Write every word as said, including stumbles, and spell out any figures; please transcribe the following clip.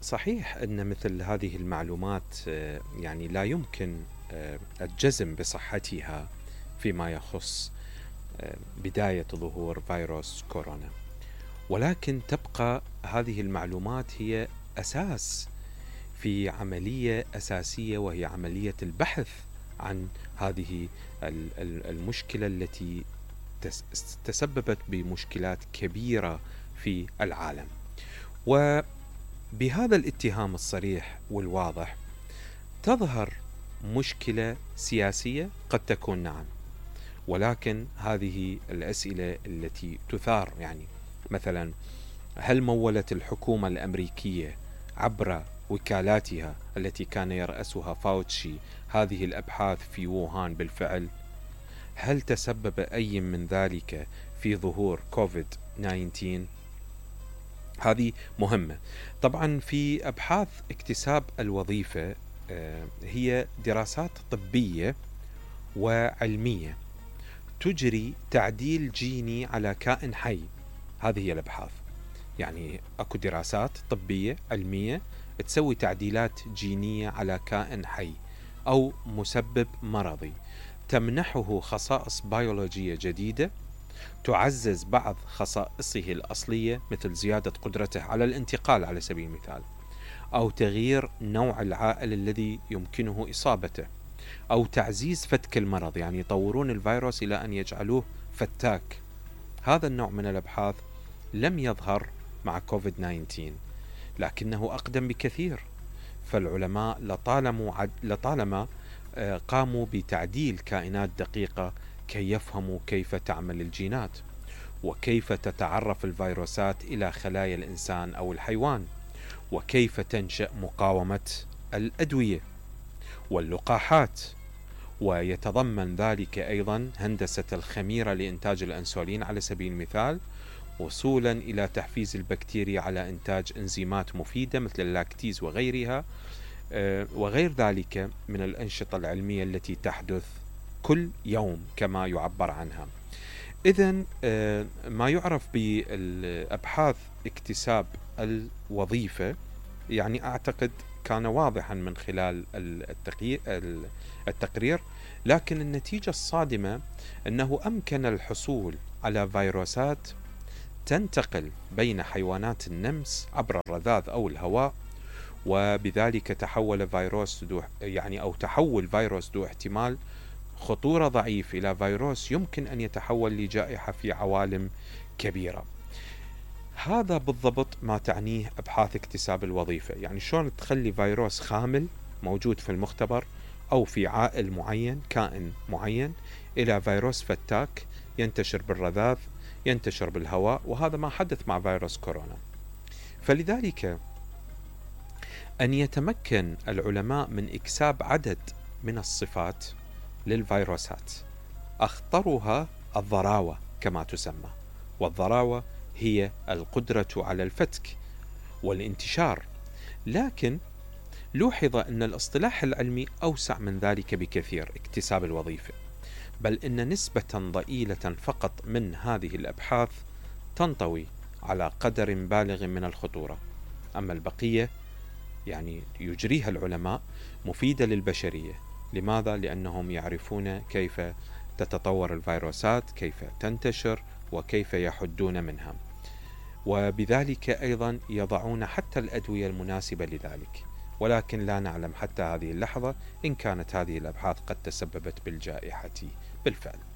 صحيح أن مثل هذه المعلومات آه، يعني لا يمكن آه، الجزم بصحتها فيما يخص آه، بداية ظهور فيروس كورونا، ولكن تبقى هذه المعلومات هي أساس في عملية أساسية، وهي عملية البحث عن هذه ال- ال- المشكلة التي تس- تسببت بمشكلات كبيرة في العالم. وبهذا الاتهام الصريح والواضح تظهر مشكلة سياسية قد تكون، نعم، ولكن هذه الأسئلة التي تثار، يعني مثلا هل مولت الحكومة الأمريكية عبر وكالاتها التي كان يرأسها فاوتشي هذه الأبحاث في ووهان بالفعل؟ هل تسبب أي من ذلك في ظهور كوفيد تسعة عشر؟ هذه مهمة. طبعا في أبحاث اكتساب الوظيفة آه، هي دراسات طبية وعلمية تجري تعديل جيني على كائن حي. هذه هي الأبحاث، يعني أكو دراسات طبية علمية تسوي تعديلات جينية على كائن حي أو مسبب مرضي، تمنحه خصائص بيولوجية جديدة تعزز بعض خصائصه الأصلية، مثل زيادة قدرته على الانتقال على سبيل المثال، أو تغيير نوع العائل الذي يمكنه إصابته، أو تعزيز فتك المرض، يعني يطورون الفيروس إلى أن يجعلوه فتاك. هذا النوع من الأبحاث لم يظهر مع كوفيد تسعة عشر، لكنه أقدم بكثير. فالعلماء لطالما لطالما آه، قاموا بتعديل كائنات دقيقة كي يفهموا كيف تعمل الجينات، وكيف تتعرف الفيروسات إلى خلايا الإنسان أو الحيوان، وكيف تنشأ مقاومة الأدوية واللقاحات. ويتضمن ذلك أيضا هندسة الخميرة لإنتاج الأنسولين على سبيل المثال، وصولا إلى تحفيز البكتيريا على إنتاج إنزيمات مفيدة مثل اللاكتيز وغيرها، وغير ذلك من الأنشطة العلمية التي تحدث كل يوم كما يعبر عنها. إذن ما يعرف بالأبحاث اكتساب الوظيفة، يعني أعتقد كان واضحا من خلال التقرير، لكن النتيجة الصادمة أنه أمكن الحصول على فيروسات تنتقل بين حيوانات النمس عبر الرذاذ أو الهواء، وبذلك تحول فيروس ذو يعني أو تحول فيروس ذو احتمال خطورة ضعيف إلى فيروس يمكن أن يتحول لجائحة في عوالم كبيرة. هذا بالضبط ما تعنيه أبحاث اكتساب الوظيفة، يعني شلون تخلي فيروس خامل موجود في المختبر أو في عائل معين، كائن معين، إلى فيروس فتاك ينتشر بالرذاذ، ينتشر بالهواء، وهذا ما حدث مع فيروس كورونا. فلذلك أن يتمكن العلماء من إكساب عدد من الصفات للفيروسات، أخطرها الضراوة كما تسمى، والضراوة هي القدرة على الفتك والانتشار. لكن لوحظ أن الاصطلاح العلمي أوسع من ذلك بكثير، اكتساب الوظيفة، بل إن نسبة ضئيلة فقط من هذه الأبحاث تنطوي على قدر بالغ من الخطورة، أما البقية يعني يجريها العلماء مفيدة للبشرية. لماذا؟ لأنهم يعرفون كيف تتطور الفيروسات، كيف تنتشر، وكيف يحدون منها، وبذلك أيضا يضعون حتى الأدوية المناسبة لذلك. ولكن لا نعلم حتى هذه اللحظة إن كانت هذه الأبحاث قد تسببت بالجائحة بالفعل.